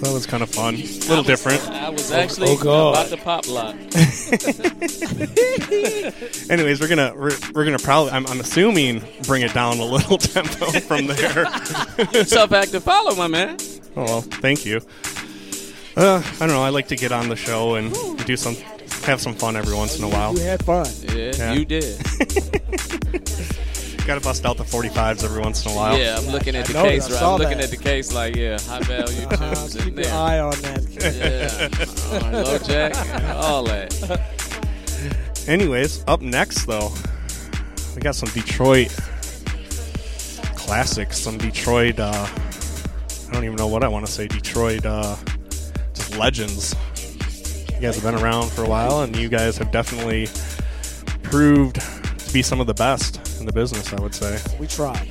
That was kind of fun. A little different. I was actually about to pop lock. Anyways, we're gonna probably, I'm assuming, bring it down a little tempo from there. Tough act to follow, my man. Oh, well, thank you. I don't know. I like to get on the show and have some fun every once in a while. You had fun. Yeah. You did. Got to bust out the 45s every once in a while. Yeah, I'm looking at the case. Right? I'm looking at the case like, high value tunes in Keep there. your eye on that. Yeah, low jack, all that. Anyways, up next though, we got some Detroit classics. Some Detroit. I don't even know what I want to say. Detroit, just legends. You guys have been around for a while, and you guys have definitely proved to be some of the best in the business, I would say. We tried.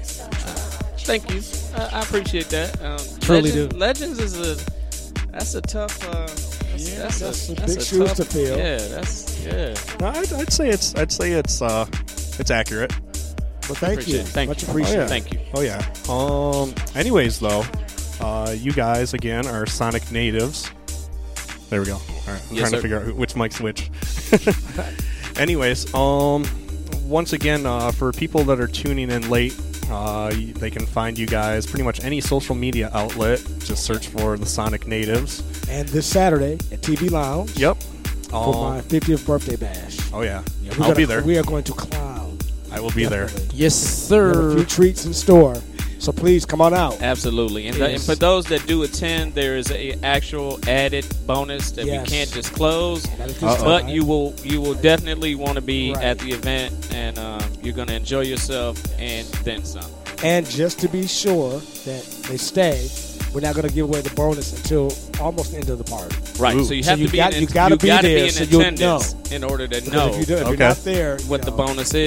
Thank you. I appreciate that. Truly do. Legends is that's a tough. That's some big shoes to fill. Yeah, No, I'd say it's accurate. Well, thank you. Thank Much you. appreciated. Thank you. Oh yeah. Anyways, though, you guys again are Sonic natives. There we go. All right, I'm trying to figure out which mic's which. Anyways, once again, for people that are tuning in late, they can find you guys pretty much any social media outlet. Just search for the Sonic Natives. And this Saturday at TV Lounge. Yep. For my 50th birthday bash. Oh yeah. I'll be there. We are going to clown. I will be there. Yes, sir. We have a few treats in store. So please come on out. Absolutely. And for those that do attend, there is a actual added bonus that we can't disclose. But you will definitely want to be at the event, and you're going to enjoy yourself and then some. And just to be sure that they stay, we're not going to give away the bonus until almost the end of the party. Right. Ooh. So you have to be in attendance in order to know if you're not there, what the bonus is.